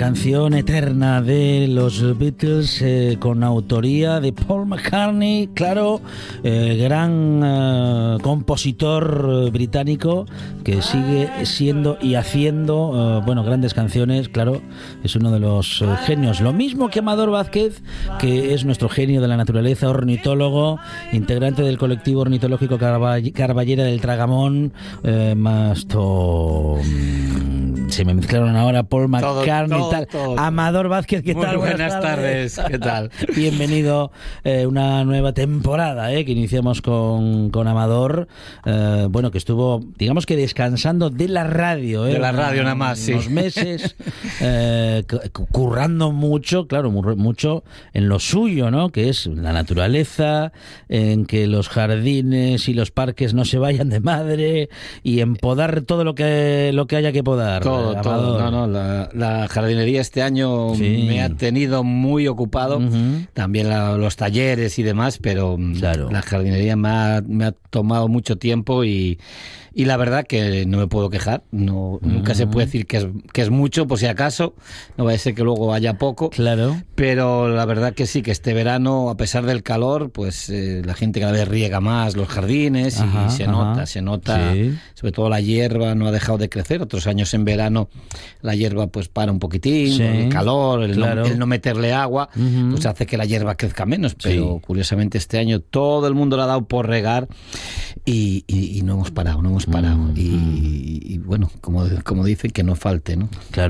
canción eterna de los Beatles con autoría de Paul McCartney, claro, gran compositor británico que sigue siendo y haciendo grandes canciones, claro, es uno de los genios. Lo mismo que Amador Vázquez, que es nuestro genio de la naturaleza, ornitólogo, integrante del colectivo ornitológico Carballera del Tragamón, se me mezclaron ahora Paul McCartney y tal. Todo. Amador Vázquez, ¿qué tal? Buenas tardes, ¿qué tal? Bienvenido, una nueva temporada que iniciamos con Amador, que estuvo, digamos que descansando de la radio. De la radio nada más, sí. Unos meses, currando mucho, claro, mucho en lo suyo, ¿no? Que es la naturaleza, en que los jardines y los parques no se vayan de madre y en podar todo lo que haya que podar. Todo. No, la jardinería este año me ha tenido muy ocupado. También los talleres y demás, pero claro, la jardinería me ha tomado mucho tiempo y la verdad que no me puedo quejar. Nunca se puede decir que es mucho, por si acaso. No va a ser que luego haya poco. Claro. Pero la verdad que sí, que este verano, a pesar del calor, pues la gente cada vez riega más los jardines y se nota. Sí. Sobre todo la hierba no ha dejado de crecer. Otros años en verano la hierba pues para un poquitín, sí, el calor, el no meterle agua, pues hace que la hierba crezca menos. Pero curiosamente este año todo el mundo le ha dado por regar y no hemos parado. Y bueno, como dicen, que no falte, ¿no? Claro.